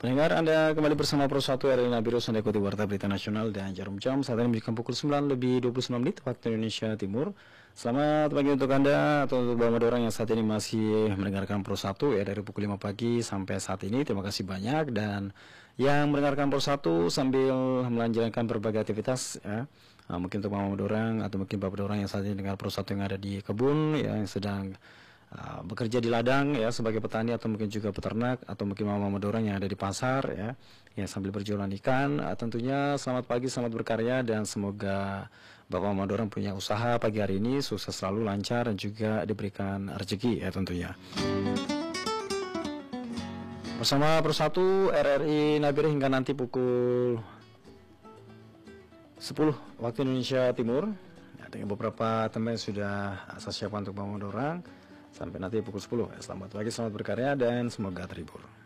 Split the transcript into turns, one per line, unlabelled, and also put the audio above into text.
Pendengar, Anda kembali bersama Pro 1 RRI Nabirus. Anda ikuti Warta Berita Nasional dan Jarum Jam saat ini menunjukkan pukul 9:29 waktu Indonesia Timur. Selamat pagi untuk Anda atau untuk Bapak Madura yang saat ini masih mendengarkan Pro 1 ya, dari pukul 5 pagi sampai saat ini. Terima kasih banyak. Dan yang mendengarkan Pro 1 sambil melanjutkan berbagai aktivitas ya. Mungkin untuk Bapak Madura atau mungkin Bapak Madura yang saat ini dengar Pro 1 yang ada di kebun ya, yang sedang bekerja di ladang ya sebagai petani atau mungkin juga peternak, atau mungkin mama dorang yang ada di pasar ya sambil berjualan ikan. Tentunya selamat pagi, selamat berkarya, dan semoga Bapak mama dorang punya usaha pagi hari ini sukses selalu, lancar, dan juga diberikan rezeki ya tentunya. Bersama Pro 1 RRI Nabire hingga nanti pukul 10 waktu Indonesia Timur ya, dengan beberapa teman sudah saya siapkan untuk Bapak dorang sampai nanti pukul 10. Selamat pagi, selamat berkarya, dan semoga terhibur.